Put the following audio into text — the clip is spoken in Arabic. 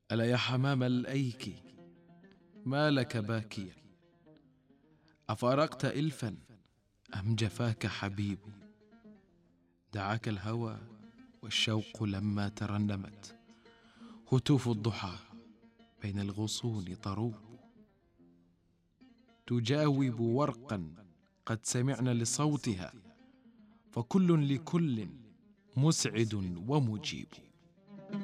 ألا يا حمام الأيك ما لك باكيا؟ أفارقت إلفا أم جفاك حبيب؟ دعاك الهوى والشوق لما ترنمت هتوف الضحى بين الغصون طروب. تجاوب ورقا قد سمعنا لصوتها، فكل لكل مسعد ومجيب.